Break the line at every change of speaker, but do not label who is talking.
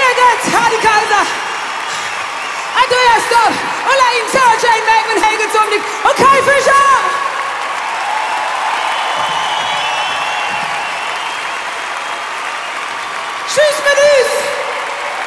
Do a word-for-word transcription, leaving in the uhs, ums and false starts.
Birgit, Hardy Kaiser, Andreas Dodd, Ulla Ihm, Sarah Jane Magman, Helge Zumlik und Kai Fischer. Tschüss mit uns.